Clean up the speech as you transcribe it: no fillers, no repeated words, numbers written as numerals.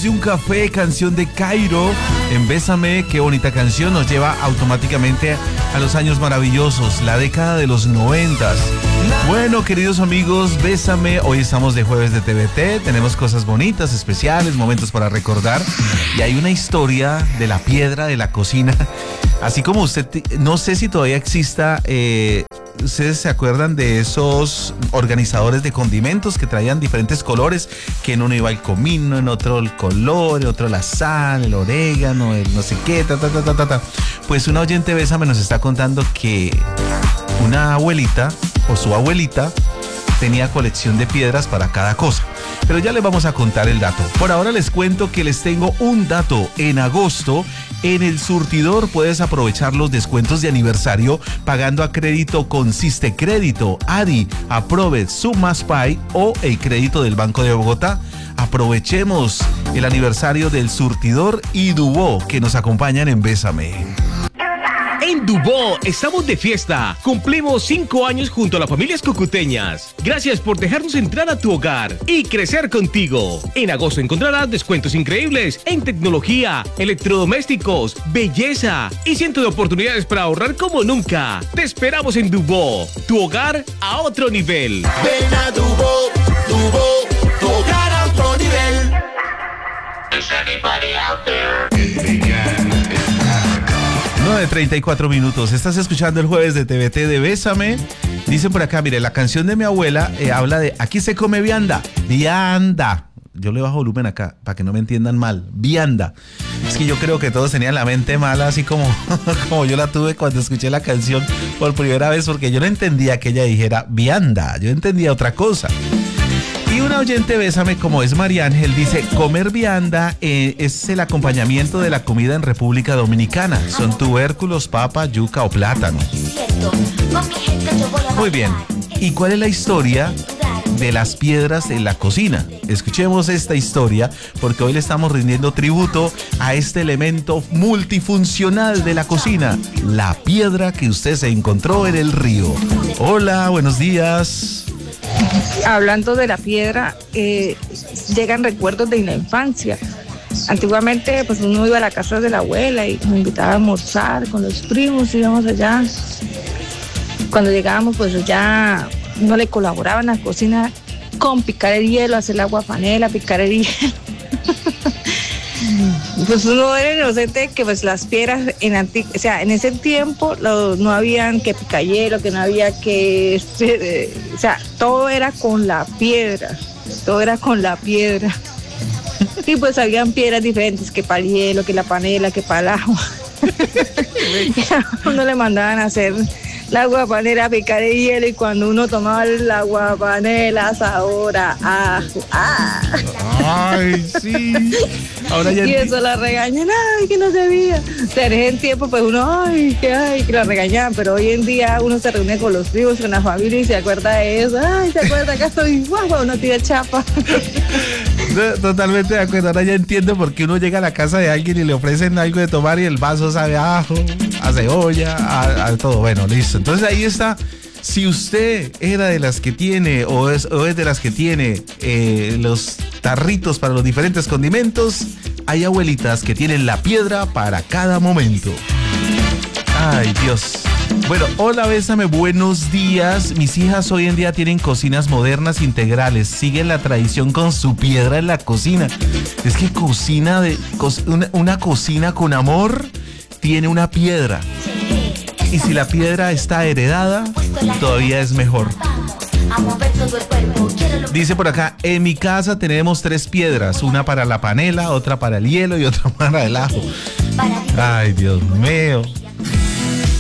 de un café, canción de Cairo en Bésame. Qué bonita canción, nos lleva automáticamente a los años maravillosos, la década de los 90s. Bueno, queridos amigos, Bésame, hoy estamos de jueves de TVT, tenemos cosas bonitas, especiales, momentos para recordar, y hay una historia de la piedra de la cocina, así como usted, no sé si todavía exista, ¿ustedes se acuerdan de esos organizadores de condimentos que traían diferentes colores? Que en uno iba el comino, en otro el color, en otro la sal, el orégano, el no sé qué, Pues una oyente Bésame nos está contando que una abuelita o su abuelita tenía colección de piedras para cada cosa. Pero ya les vamos a contar el dato. Por ahora les cuento que les tengo un dato. En agosto, en el surtidor puedes aprovechar los descuentos de aniversario pagando a crédito con Sistecrédito, ADI, Aprove, Sumaspay o el crédito del Banco de Bogotá. Aprovechemos el aniversario del surtidor y Dubó, que nos acompañan en Bésame. En Dubó estamos de fiesta. Cumplimos 5 años junto a las familias cucuteñas. Gracias por dejarnos entrar a tu hogar y crecer contigo. En agosto encontrarás descuentos increíbles en tecnología, electrodomésticos, belleza y cientos de oportunidades para ahorrar como nunca. Te esperamos en Dubó, tu hogar a otro nivel. Ven a Dubó, Dubó, tu hogar a otro nivel. Is anybody out there? 9:34 minutos. Estás escuchando el jueves de TVT de Bésame. Dicen por acá, mire, la canción de mi abuela habla de aquí se come vianda. Vianda. Yo le bajo volumen acá para que no me entiendan mal. Vianda. Es que yo creo que todos tenían la mente mala, así como yo la tuve cuando escuché la canción por primera vez, porque yo no entendía que ella dijera vianda. Yo entendía otra cosa. Y una oyente Bésame, como es María Ángel, dice, comer vianda es el acompañamiento de la comida en República Dominicana. Son tubérculos, papa, yuca o plátano. Muy bien. ¿Y cuál es la historia de las piedras en la cocina? Escuchemos esta historia porque hoy le estamos rindiendo tributo a este elemento multifuncional de la cocina, la piedra que usted se encontró en el río. Hola, buenos días. Hablando de la piedra, llegan recuerdos de la infancia. Antiguamente, pues uno iba a la casa de la abuela y nos invitaba a almorzar con los primos, íbamos allá. Cuando llegábamos, pues ya uno le colaboraba en la cocina con picar el hielo, hacer el agua panela, picar el hielo. Pues uno era inocente que pues las piedras en ese tiempo no habían que picar hielo, que no había que, todo era con la piedra, y pues habían piedras diferentes, que para el hielo, que la panela, que para el agua. Uno le mandaban a hacer la aguapanela, a picar el hielo, y cuando uno tomaba el aguapanela, ahora Ay, sí. Ahora ya y eso la regañan, ay, que no se veía. O sea, en ese tiempo, pues uno, que la regañaban, pero hoy en día uno se reúne con los primos, con la familia y se acuerda de eso. Ay, se acuerda que estoy guapa, uno tira chapa. Totalmente de acuerdo. Ahora ya entiendo por qué uno llega a la casa de alguien y le ofrecen algo de tomar y el vaso sabe a ajo, a cebolla, a todo. Bueno, listo. Entonces ahí está. Si usted era de las que tiene o es de las que tiene los tarritos para los diferentes condimentos, hay abuelitas que tienen la piedra para cada momento. Ay, Dios. Bueno, hola Bésame, buenos días. Mis hijas hoy en día tienen cocinas modernas integrales. Siguen la tradición con su piedra en la cocina. Es que una cocina con amor tiene una piedra. Y si la piedra está heredada, todavía es mejor. Dice por acá, en mi casa tenemos 3 piedras, una para la panela, otra para el hielo y otra para el ajo. Ay, Dios mío.